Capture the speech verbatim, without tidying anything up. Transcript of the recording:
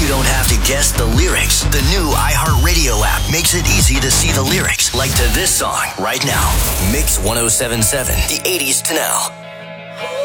You don't have to guess the lyrics. The new iHeartRadio app makes it easy to see the lyrics, like to this song right now. Mix ten seventy-seven, the eighties to now.